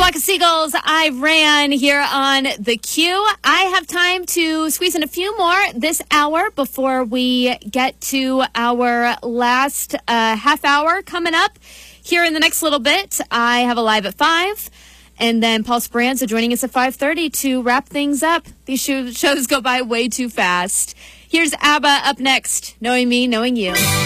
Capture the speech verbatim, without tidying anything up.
Flock of Seagulls, I ran here on the Q. I have time to squeeze in a few more this hour before we get to our last uh, half hour coming up here in the next little bit. I have a live at five, and then Paul Speranza joining us at five thirty to wrap things up. These shows go by way too fast. Here's ABBA up next, Knowing Me, Knowing You.